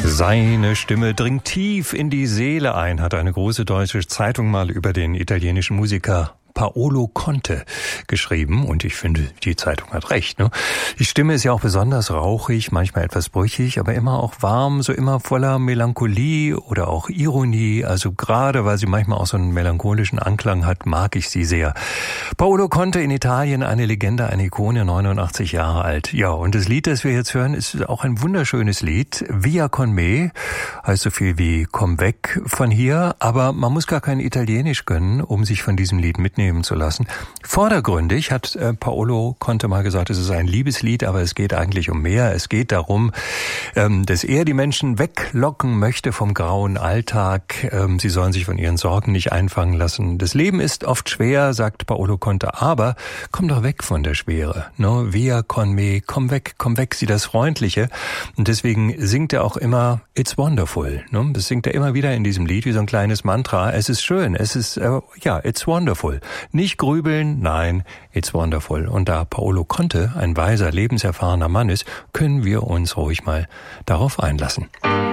Seine Stimme dringt tief in die Seele ein, hat eine große deutsche Zeitung mal über den italienischen Musiker Paolo Conte geschrieben, und ich finde, die Zeitung hat recht, ne? Die Stimme ist ja auch besonders rauchig, manchmal etwas brüchig, aber immer auch warm, so immer voller Melancholie oder auch Ironie. Also gerade, weil sie manchmal auch so einen melancholischen Anklang hat, mag ich sie sehr. Paolo Conte in Italien, eine Legende, eine Ikone, 89 Jahre alt. Ja, und das Lied, das wir jetzt hören, ist auch ein wunderschönes Lied. Via con me, heißt so viel wie komm weg von hier, aber man muss gar kein Italienisch können, um sich von diesem Lied mitnehmen zu lassen. Vordergründig hat Paolo Conte mal gesagt, es ist ein Liebeslied, aber es geht eigentlich um mehr. Es geht darum, dass er die Menschen weglocken möchte vom grauen Alltag. Sie sollen sich von ihren Sorgen nicht einfangen lassen. Das Leben ist oft schwer, sagt Paolo Conte, aber komm doch weg von der Schwere. No, via con me, komm weg, sieh das Freundliche. Und deswegen singt er auch immer It's Wonderful. No? Das singt er immer wieder in diesem Lied wie so ein kleines Mantra. Es ist schön, es ist, It's Wonderful. Nicht grübeln, nein, it's wonderful. Und da Paolo Conte ein weiser, lebenserfahrener Mann ist, können wir uns ruhig mal darauf einlassen.